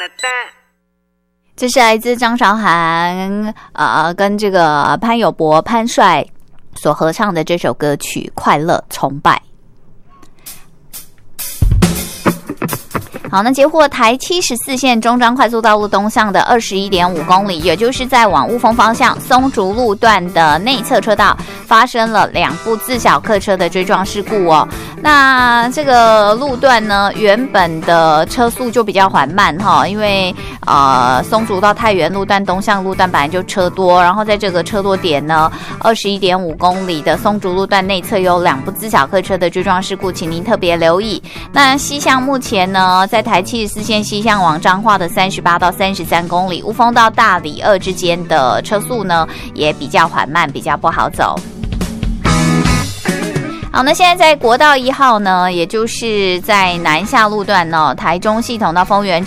这是来自张韶涵跟这个潘友柏潘帅所合唱的这首歌曲《快乐崇拜》。好，那截获台74线中彰快速道路东向的 21.5 公里，也就是在往雾峰方向松竹路段的内侧车道发生了2部自小客车的追撞事故哦。那这个路段呢，原本的车速就比较缓慢哈，因为松竹到太原路段东向路段本来就车多，然后在这个车多点呢 21.5 公里的松竹路段内侧有2部自小客车的追撞事故，请您特别留意。那西向目前呢，在台74线西向往彰化的38到33公里，雾峰到大里2之间的车速呢也比较缓慢，比较不好走。好，那现在在国道1号呢，也就是在南下路段呢，台中系统到丰原